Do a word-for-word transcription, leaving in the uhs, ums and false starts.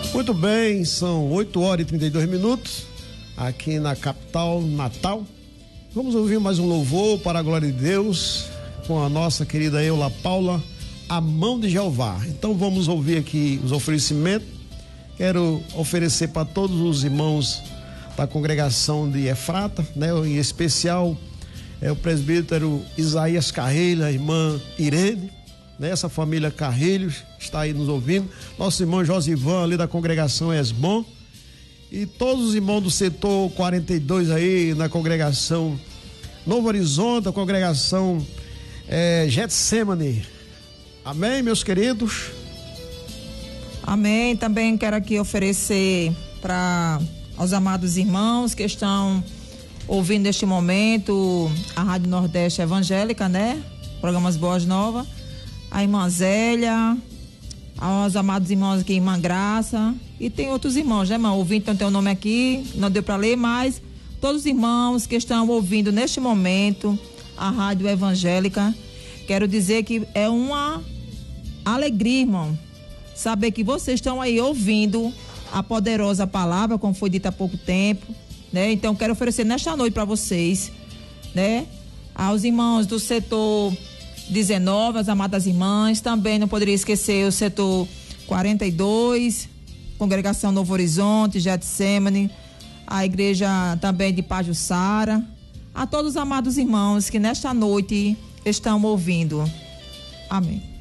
Muito bem, são oito horas e trinta e dois minutos, aqui na capital, Natal. Vamos ouvir mais um louvor para a glória de Deus, com a nossa querida Eula Paula, A Mão de Jeová. Então vamos ouvir aqui os oferecimentos. Quero oferecer para todos os irmãos da congregação de Efrata, né? Em especial é o presbítero Isaías Carrilho, a irmã Irene, né? Essa família Carrilhos está aí nos ouvindo, nosso irmão Josivan ali da congregação Esbom, e todos os irmãos do setor quarenta e dois aí na congregação Novo Horizonte, a congregação é, Getsemane. Amém, meus queridos? Amém. Também quero aqui oferecer para aos amados irmãos que estão ouvindo neste momento a Rádio Nordeste Evangélica, né? Programas Boas Novas, a irmã Zélia, aos amados irmãos aqui, irmã Graça, e tem outros irmãos, né, irmão? Ouvindo, então tem o nome aqui, não deu para ler, mas todos os irmãos que estão ouvindo neste momento a Rádio Evangélica, quero dizer que é uma alegria, irmão, saber que vocês estão aí ouvindo a poderosa palavra, como foi dita há pouco tempo, né? Então quero oferecer nesta noite para vocês, né? Aos irmãos do setor dezenove, as amadas irmãs, também não poderia esquecer o setor quarenta e dois, congregação Novo Horizonte, Getsemane, a igreja também de Pajuçara, a todos os amados irmãos que nesta noite estão ouvindo. Amém.